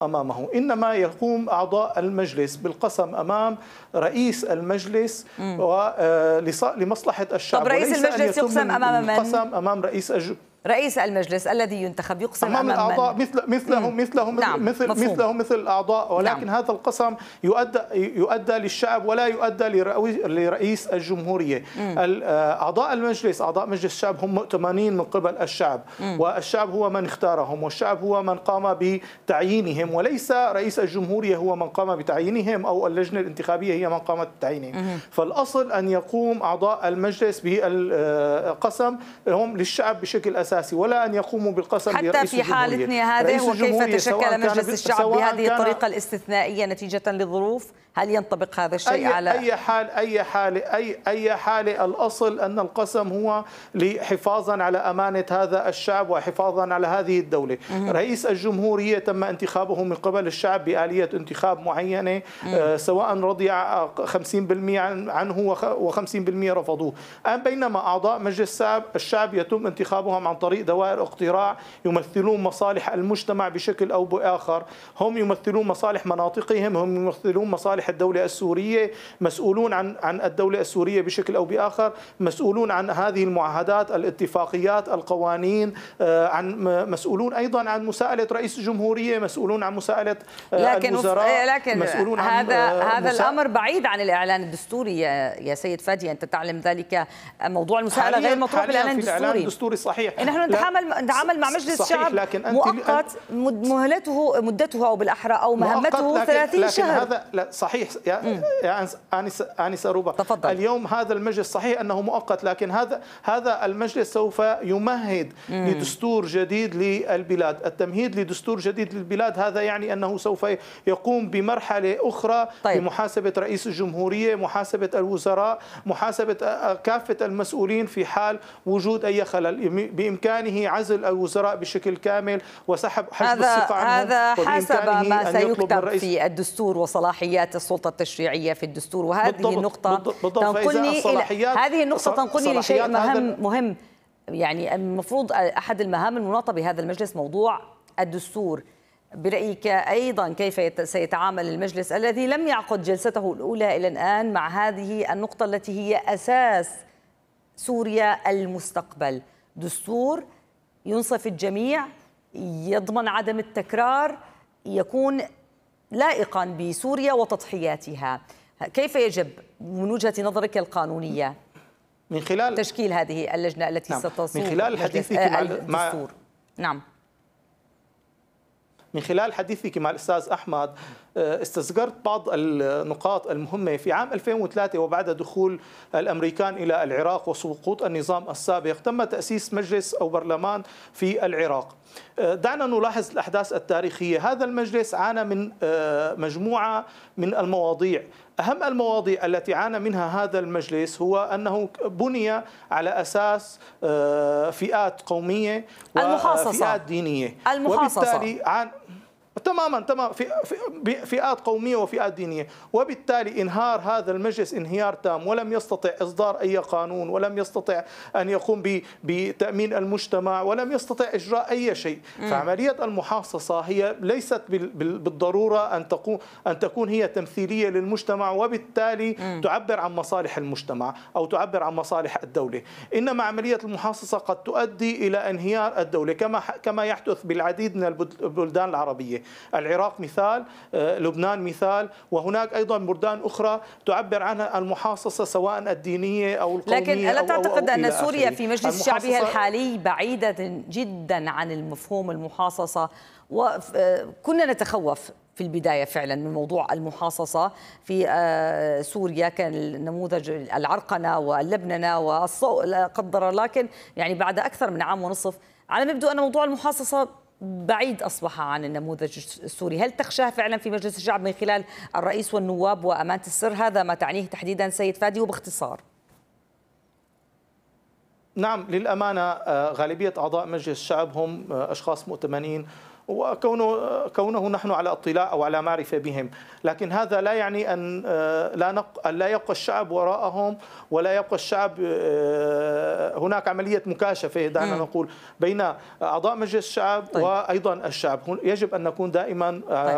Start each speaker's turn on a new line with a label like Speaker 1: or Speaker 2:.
Speaker 1: أمامه، إنما يقوم أعضاء المجلس بالقسم أمام رئيس المجلس لمصلحة الشعب.
Speaker 2: طب رئيس المجلس يقسم أمام من؟
Speaker 1: القسم أمام
Speaker 2: رئيس المجلس الذي ينتخب يقسم
Speaker 1: أمام الأعضاء مثله مثل الأعضاء، ولكن
Speaker 2: نعم.
Speaker 1: هذا القسم يؤدى للشعب ولا يؤدى لرئيس الجمهورية. أعضاء المجلس، أعضاء مجلس الشعب، هم مؤتمنين من قبل الشعب، والشعب هو من اختارهم، والشعب هو من قام بتعيينهم، وليس رئيس الجمهورية هو من قام بتعيينهم أو اللجنة الانتخابية هي من قامت بتعيينهم. فالأصل أن يقوم أعضاء المجلس بالقسم هم للشعب بشكل أساسي، ولا أن يقوموا بالقسم
Speaker 2: حتى
Speaker 1: لرئيس
Speaker 2: في حالتنا هذه. وكيف تشكل مجلس الشعب بهذه الطريقة الاستثنائية نتيجة للظروف؟ هل ينطبق هذا الشيء على أي
Speaker 1: حالة الأصل أن القسم هو حفاظا على أمانة هذا الشعب وحفاظا على هذه الدولة. رئيس الجمهورية تم انتخابه من قبل الشعب بآلية انتخاب معينة، سواء رضي 50% عنه و50% رفضوه. بينما أعضاء مجلس الشعب يتم انتخابهم عن طريق دوائر اقتراع يمثلون مصالح المجتمع بشكل أو بآخر. هم يمثلون مصالح مناطقهم، هم يمثلون مصالح الدولة السورية، مسؤولون عن الدولة السورية بشكل أو بآخر، مسؤولون عن هذه المعاهدات، الاتفاقيات، القوانين، مسؤولون أيضا عن مساءلة رئيس الجمهورية، مسؤولون عن مساءلة الوزراء.
Speaker 2: لكن
Speaker 1: مسؤولون
Speaker 2: هذا الأمر بعيد عن الإعلان الدستوري يا سيد فادي، أنت تعلم ذلك. موضوع المساءلة غير مطروح بالإعلان الدستوري.
Speaker 1: صحيح.
Speaker 2: نحن نتعامل مع مجلس الشعب مؤقت، مدته أو بالأحرى أو مهمته 30 شهر.
Speaker 1: هذا لا صحيح يا آنسة روبا.
Speaker 2: تفضل.
Speaker 1: اليوم هذا المجلس صحيح أنه مؤقت، لكن هذا المجلس سوف يمهد لدستور جديد للبلاد. التمهيد لدستور جديد للبلاد هذا يعني أنه سوف يقوم بمرحلة أخرى بمحاسبة رئيس الجمهورية، محاسبة الوزراء، محاسبة كافة المسؤولين في حال وجود أي خلل. بإمكانه عزل الوزراء بشكل كامل وسحب حجب الثقة عنهم.
Speaker 2: هذا حسب ما سيكتب في الدستور وصلاحيات السلطة التشريعية في الدستور. وهذه النقطة تنقلني لشيء مهم. يعني المفروض أحد المهام المناطة بهذا المجلس موضوع الدستور. برأيك أيضا كيف سيتعامل المجلس الذي لم يعقد جلسته الأولى إلى الآن مع هذه النقطة التي هي أساس سوريا المستقبل؟ دستور ينصف الجميع، يضمن عدم التكرار، يكون لائقا بسوريا وتضحياتها. كيف يجب من وجهة نظرك القانونية
Speaker 1: من خلال
Speaker 2: تشكيل هذه اللجنة التي ستصوغ
Speaker 1: من خلال حديثك
Speaker 2: الدستور؟ نعم.
Speaker 1: من خلال حديثك مع الأستاذ أحمد استذكرت بعض النقاط المهمة. في عام 2003 وبعد دخول الأمريكان إلى العراق وسقوط النظام السابق تم تأسيس مجلس أو برلمان في العراق. دعنا نلاحظ الأحداث التاريخية. هذا المجلس عانى من مجموعة من المواضيع. أهم المواضيع التي عانى منها هذا المجلس هو أنه بني على أساس فئات قومية وفئات دينية، وبالتالي تماما فئات قومية وفئات دينية، وبالتالي انهار هذا المجلس انهيار تام، ولم يستطع إصدار أي قانون، ولم يستطع أن يقوم بتأمين المجتمع، ولم يستطع إجراء أي شيء. فعملية المحاصصة هي ليست بالضرورة أن تكون هي تمثيلية للمجتمع، وبالتالي تعبر عن مصالح المجتمع أو تعبر عن مصالح الدولة. إنما عملية المحاصصة قد تؤدي إلى انهيار الدولة كما يحدث بالعديد من البلدان العربية. العراق مثال، لبنان مثال، وهناك أيضا بلدان أخرى تعبر عنها المحاصصة سواء الدينية أو القومية.
Speaker 2: لكن ألا تعتقد أن سوريا في مجلس شعبها الحالي بعيدة جدا عن المفهوم المحاصصة؟ وكنا نتخوف في البداية فعلا من موضوع المحاصصة في سوريا، كان النموذج العرقنة واللبننة والصوء لا قدر، لكن يعني بعد أكثر من عام ونصف على ما يبدو أن موضوع المحاصصة بعيد أصبح عن النموذج السوري. هل تخشاه فعلا في مجلس الشعب من خلال الرئيس والنواب وأمانة السر؟ هذا ما تعنيه تحديدا سيد فادي وباختصار.
Speaker 1: نعم، للأمانة غالبية أعضاء مجلس الشعب هم أشخاص مؤتمنين، وكونه نحن على اطلاع أو على معرفة بهم، لكن هذا لا يعني أن لا يبقى الشعب وراءهم ولا يبقى الشعب. هناك عملية مكاشفة دعنا نقول بين أعضاء مجلس الشعب وأيضا الشعب. يجب أن نكون دائما